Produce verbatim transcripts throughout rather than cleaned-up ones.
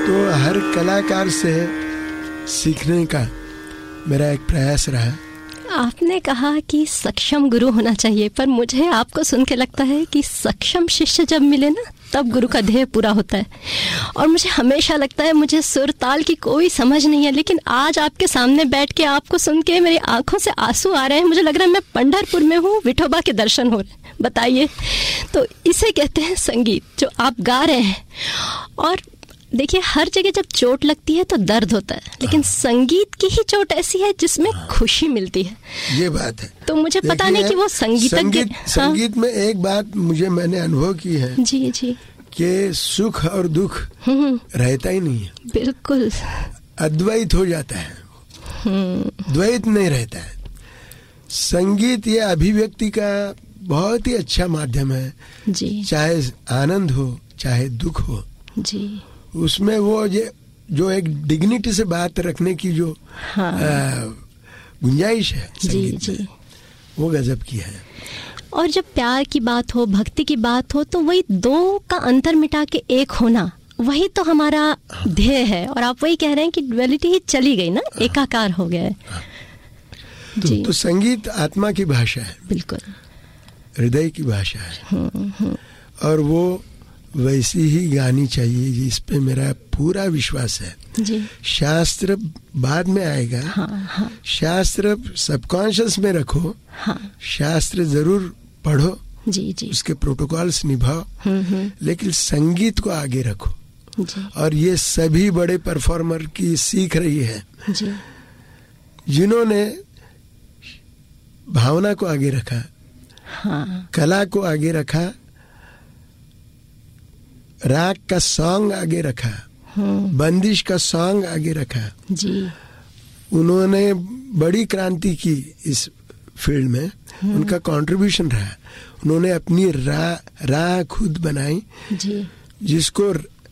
तो हर कलाकार से सीखने का मेरा एक प्रयास रहा। आपने कहा कि सक्षम गुरु होना चाहिए, पर मुझे आपको सुन के लगता है कि सक्षम शिष्य जब मिले ना तब गुरु का ध्येय पूरा होता है। और मुझे हमेशा लगता है मुझे सुर ताल की कोई समझ नहीं है, लेकिन आज आपके सामने बैठ के आपको सुन के मेरी आंखों से आंसू आ रहे हैं। मुझे लग रहा है मैं पंढरपुर में हूँ, विठोबा के दर्शन हो रहे हैं। बताइए, तो इसे कहते हैं संगीत, जो आप गा रहे हैं। और देखिए, हर जगह जब चोट लगती है तो दर्द होता है, लेकिन संगीत की ही चोट ऐसी है जिसमें खुशी मिलती है। ये बात है। तो मुझे पता नहीं कि वो संगीतज्ञ संगीत, हाँ? संगीत में एक बात मुझे मैंने अनुभव की है जी जी कि सुख और दुख रहता ही नहीं है, बिल्कुल अद्वैत हो जाता है, द्वैत नहीं रहता है। संगीत ये अभिव्यक्ति का बहुत ही अच्छा माध्यम है जी। चाहे आनंद हो चाहे दुख हो जी, उसमें वो ये जो एक डिग्निटी से बात रखने की जो हाँ। गुंजाइश है जी संगीत जी में, वो गजब की है। और जब प्यार की बात हो, भक्ति की बात हो, तो वही दो का अंतर मिटा के एक होना, वही तो हमारा ध्येय है। और आप वही कह रहे हैं कि ड्युअलिटी ही चली गई ना, एकाकार हो गया है। तो, तो संगीत आत्मा की भाषा है, बिल्कुल हृदय की भाषा है, और वो वैसी ही गानी चाहिए जिस पे मेरा पूरा विश्वास है। जी। शास्त्र बाद में आएगा, हाँ, हाँ। शास्त्र सबकॉन्शियस में रखो, हाँ। शास्त्र जरूर पढ़ो, जी जी, उसके प्रोटोकॉल्स निभाओ, लेकिन संगीत को आगे रखो। जी। और ये सभी बड़े परफॉर्मर की सीख रही है जी। जिन्होंने भावना को आगे रखा, हाँ। कला को आगे रखा, राग का सॉन्ग आगे रखा, बंदिश का सॉन्ग आगे रखा। जी। उन्होंने बड़ी क्रांति की इस फील्ड में, उनका कंट्रीब्यूशन रहा। उन्होंने अपनी राह राह खुद बनाई, जी। जिसको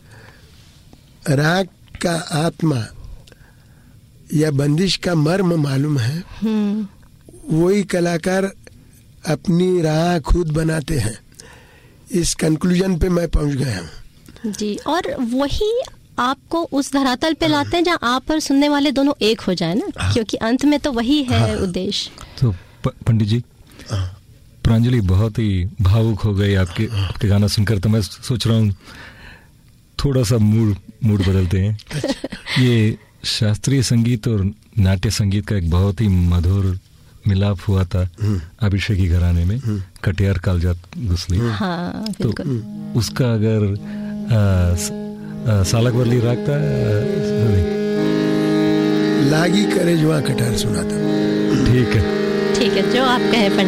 राग का आत्मा या बंदिश का मर्म मालूम है, वही कलाकार अपनी राह खुद बनाते हैं। इस कंक्लूजन पे मैं पहुंच गया हूँ। जी, और वही आपको उस धरातल पे लाते हैं जहाँ आप और सुनने वाले दोनों एक हो जाए ना, हाँ। क्योंकि अंत में तो वही है हाँ। उद्देश्य। तो पंडित जी, हाँ। प्रांजलि बहुत ही भावुक हो गई आपके हाँ। आपके गाना सुनकर। तो मैं सोच रहा हूँ थोड़ा सा मूड मूड बदलते हैं। ये शास्त्रीय संगीत और नाट्य संगीत का एक बहुत ही मधुर मिलाप हुआ था अभिषेक की घराने में, कटियार कालजात गुसली। हाँ, तो उसका अगर सालक वर्ली राग था, लागी करे जुआ कटार सुना था। ठीक है, ठीक है, जो आप कहे।